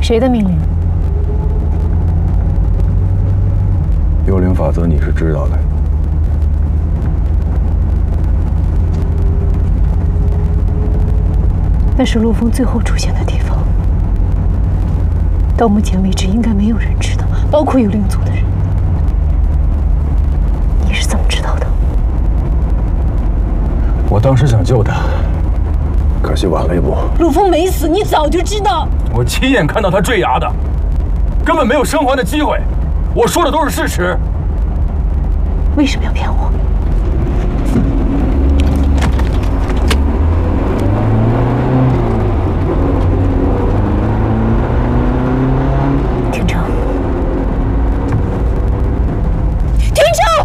谁的命令？ 幽灵法则你是知道的。 那是陆枫最后出现的地方。到目前为止，应该没有人知道，包括幽灵族的人。你是怎么知道的？ 我当时想救他，可惜晚了一步。 陆枫没死，你早就知道。 我亲眼看到他坠崖的，根本没有生还的机会。我说的都是事实。 为什么要骗我？廷城，廷城！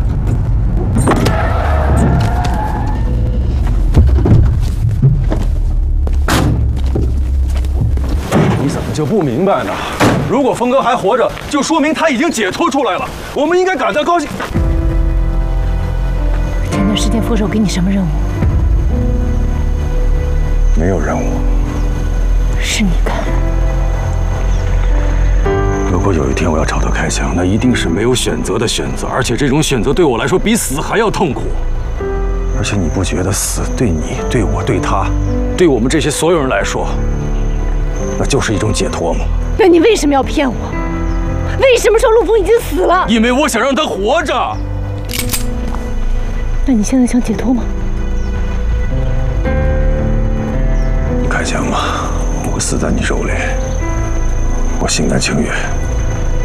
你怎么就不明白呢？如果峰哥还活着，就说明他已经解脱出来了。我们应该感到高兴。 前段时间副手给你什么任务？ 没有任务。 是你干。 如果有一天我要朝他开枪，那一定是没有选择的选择，而且这种选择对我来说比死还要痛苦。而且你不觉得死对你、对我、对他、对我们这些所有人来说，那就是一种解脱吗？ 那你为什么要骗我？为什么说陆枫已经死了？ 因为我想让他活着。 那你现在想解脱吗？ 你开枪吧，我死在你手里，我心甘情愿。